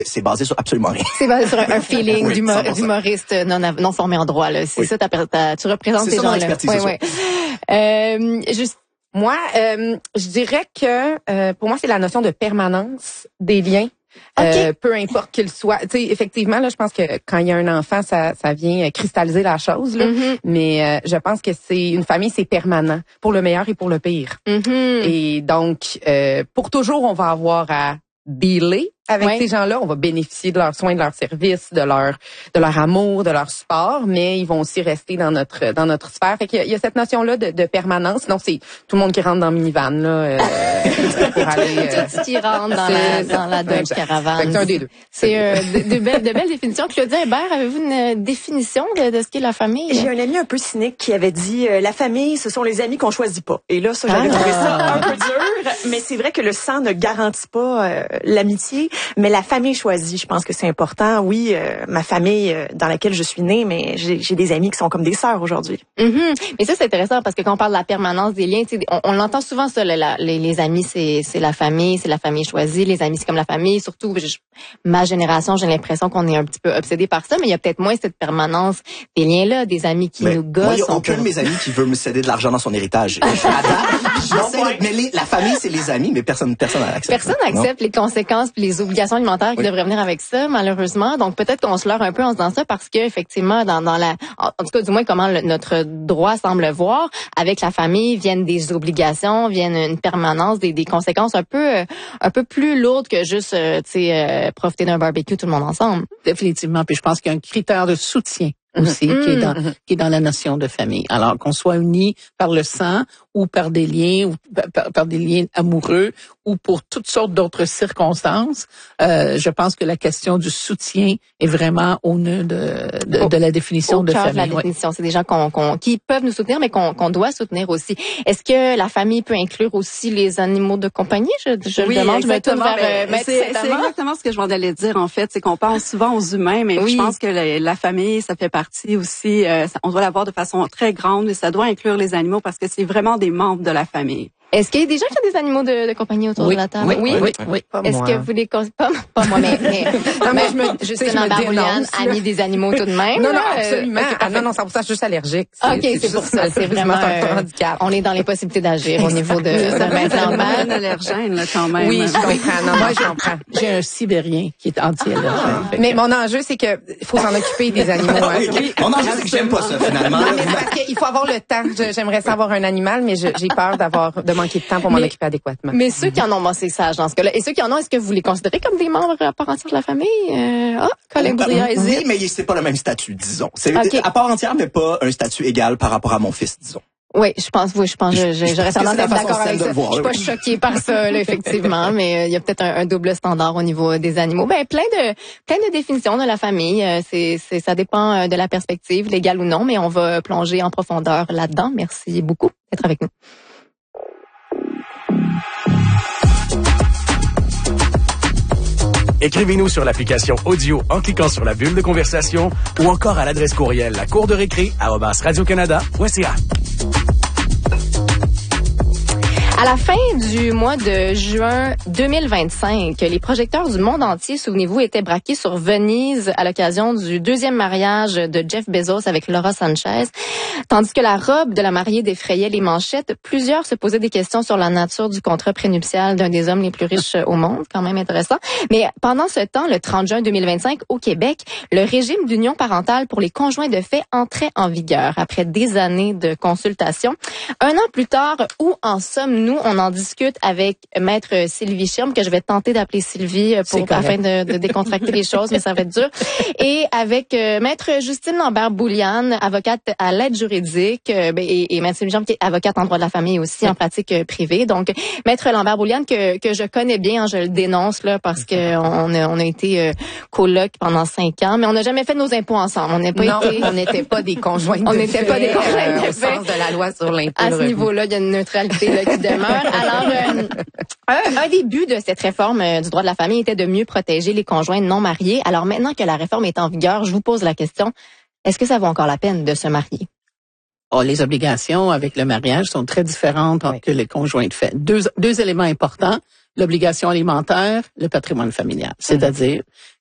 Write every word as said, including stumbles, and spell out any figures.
c'est basé sur absolument rien. C'est basé sur un, un feeling oui, d'humor, d'humoriste non, non formé en droit. Là. C'est oui. ça, ta, ta, tu représentes ces gens-là. C'est ça mon expertise, oui, oui. Euh, juste Moi, euh, je dirais que euh, pour moi, c'est la notion de permanence des liens. Okay. Euh, peu importe qu'il soit, tu sais, effectivement là, je pense que quand il y a un enfant, ça, ça vient cristalliser la chose là. Mm-hmm. Mais euh, je pense que c'est une famille, c'est permanent, pour le meilleur et pour le pire. Mm-hmm. Et donc, euh, pour toujours, on va avoir à dealer avec ouais. ces gens-là, on va bénéficier de leurs soins, de leurs services, de leur de leur amour, de leur support, mais ils vont aussi rester dans notre dans notre sphère. Fait qu'il y a, il y a cette notion-là de, de permanence. Donc c'est tout le monde qui rentre dans le minivan là euh, pour aller euh, tout ce qui rentre dans la dans la Dodge Caravane. C'est un des deux. C'est euh, de, de belles de belles définitions. Claudia Hébert, avez-vous une définition de, de ce qu'est la famille? J'ai un ami un peu cynique qui avait dit euh, la famille, ce sont les amis qu'on choisit pas. Et là, ça j'avais ah. trouvé ça un peu dur, mais c'est vrai que le sang ne garantit pas euh, l'amitié. Mais la famille choisie, je pense que c'est important. Oui, euh, ma famille euh, dans laquelle je suis née, mais j'ai, j'ai des amis qui sont comme des sœurs aujourd'hui. Mm-hmm. Mais ça, c'est intéressant parce que quand on parle de la permanence des liens, on, on l'entend souvent ça, le, la, les, les amis, c'est, c'est la famille, c'est la famille choisie. Les amis, c'est comme la famille. Surtout, je, ma génération, j'ai l'impression qu'on est un petit peu obsédé par ça, mais il y a peut-être moins cette permanence des liens-là, des amis qui mais nous gossent. Moi, il n'y a aucun de mes amis qui veut me céder de l'argent dans son héritage. Je suis à date, mais les, la famille, c'est les amis, mais personne personne n'accepte. Personne n'accepte les conséquences puis les obligations alimentaires qui oui. devraient venir avec ça, malheureusement. Donc peut-être qu'on se leurre un peu en se disant ça parce que effectivement, dans, dans la, en tout cas du moins comment le, notre droit semble le voir, avec la famille viennent des obligations, viennent une permanence, des, des conséquences un peu, euh, un peu plus lourdes que juste, euh, tu sais, euh, profiter d'un barbecue tout le monde ensemble. Définitivement. Puis je pense qu'il y a un critère de soutien aussi mmh. qui est dans qui est dans la notion de famille. Alors qu'on soit unis par le sang ou par des liens ou par, par des liens amoureux ou pour toutes sortes d'autres circonstances, euh, je pense que la question du soutien est vraiment au nœud de de, au, de la définition au de cœur famille. De la définition, ouais. C'est des gens qu'on, qu'on qui peuvent nous soutenir mais qu'on qu'on doit soutenir aussi. Est-ce que la famille peut inclure aussi les animaux de compagnie? Je, je oui, le demande, je me tourne vers ben, euh, c'est, c'est exactement ce que je m'en allais dire en fait, c'est qu'on pense souvent aux humains, mais oui. je pense que la, la famille, ça fait partie aussi, euh, ça, on doit la voir de façon très grande et ça doit inclure les animaux parce que c'est vraiment des membres de la famille. Est-ce qu'il y a des gens qui ont des animaux de, de compagnie autour oui, de la table? Oui, oui, oui. oui. Pas Est-ce moi. que vous les pas, pas moi, mais, mais non, mais je me, Justine Lambert-Bouliane, amie des animaux tout de même. Non, non, absolument. Euh, ah, non, non, cent pour cent, je suis juste allergique. C'est, ok, c'est, c'est pour ça. C'est vraiment un handicap. On est dans les possibilités d'agir au niveau de, de maintenant. C'est un allergène, là, quand même. Oui, je comprends. Non, moi, je comprends. J'ai un Sibérien qui est anti-allergène. Ah, mais mon enjeu, c'est que il faut s'en occuper des animaux. Hein. Oui. Mon enjeu, c'est que j'aime pas ça, finalement. Non, mais parce qu'il faut avoir le temps. J'aimerais savoir un animal, mais j'ai peur d'avoir, de manquer de temps pour m'en occuper adéquatement. Mais ceux qui en ont, bon, c'est sage dans ce cas-là. Et ceux qui en ont, est-ce que vous les considérez comme des membres à part entière de la famille? Euh, ah, Colin Bourrier hésite. Oui, mais c'est pas le même statut, disons. C'est okay. à part entière, mais pas un statut égal par rapport à mon fils, disons. Oui, je pense, oui, je pense, je, je, j'aurais tendance à être d'accord avec ça. Voir, je suis pas choquée par ça, là, effectivement, mais il euh, y a peut-être un, un double standard au niveau des animaux. Ben, plein de, plein de définitions de la famille. Euh, c'est, c'est, ça dépend de la perspective, légale ou non, mais on va plonger en profondeur là-dedans. Merci beaucoup d'être avec nous. Écrivez-nous sur l'application audio en cliquant sur la bulle de conversation ou encore à l'adresse courriel la cour de récré arobase radio canada point c a. À la fin du mois de juin deux mille vingt-cinq, les projecteurs du monde entier, souvenez-vous, étaient braqués sur Venise à l'occasion du deuxième mariage de Jeff Bezos avec Laura Sanchez. Tandis que la robe de la mariée défrayait les manchettes, plusieurs se posaient des questions sur la nature du contrat prénuptial d'un des hommes les plus riches au monde. Quand même intéressant. Mais pendant ce temps, le trente juin deux mille vingt-cinq, au Québec, le régime d'union parentale pour les conjoints de fait entrait en vigueur après des années de consultation. Un an plus tard, où en sommes-nous? On en discute avec Maître Sylvie Schirm, que je vais tenter d'appeler Sylvie pour afin de, de décontracter les choses, mais ça va être dur. Et avec euh, Maître Justine Lambert-Bouliane, avocate à l'aide juridique, euh, et, et Maître Sylvie Schirm, qui est avocate en droit de la famille aussi, en pratique euh, privée. Donc, Maître Lambert-Bouliane, que, que je connais bien, hein, je le dénonce là parce que on a, on a été euh, coloc pendant cinq ans, mais on n'a jamais fait nos impôts ensemble. On n'a pas non, été, on n'était pas des conjoints. On n'était pas des conjoints de fait. Au sens de la loi sur l'impôt. À ce niveau-là, il y a une neutralité là, qui demeure. Alors, euh, un, un des buts de cette réforme euh, du droit de la famille était de mieux protéger les conjoints non mariés. Alors maintenant que la réforme est en vigueur, je vous pose la question, est-ce que ça vaut encore la peine de se marier? Oh, les obligations avec le mariage sont très différentes entre oui. les conjoints de fait. Deux, deux éléments importants. l'obligation alimentaire, le patrimoine familial. C'est-à-dire